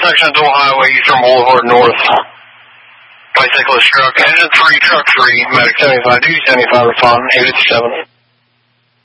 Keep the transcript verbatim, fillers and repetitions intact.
intersection of Dole Highway, Eastern Boulevard North. Bicyclist truck, engine three, truck three, medic seventy-five, duty seventy-five, responding, eight fifty-seven.